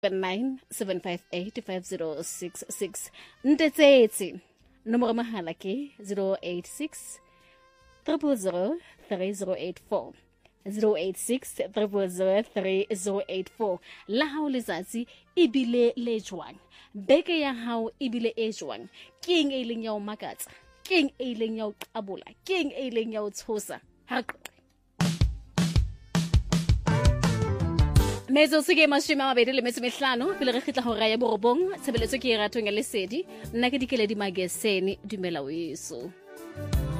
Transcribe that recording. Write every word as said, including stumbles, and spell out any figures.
nine seven five eight five zero six six. Ntetsetsi nomoro mahala ke zero eight six zero zero three zero eight four zero eight six zero zero three zero eight four. La hao letsatsi ibile le jwang, beke ya hao ibile e jwang, king e leng ya o makatsa, king e leng ya o qabola, king e leng ya o tshosa. Mezo sige mashima mabedi le metso mehlano pele re khitla hora ya borobong tshebeletso ke e ratong ya lesedi nna ke dikeledi mageseni dumela weso.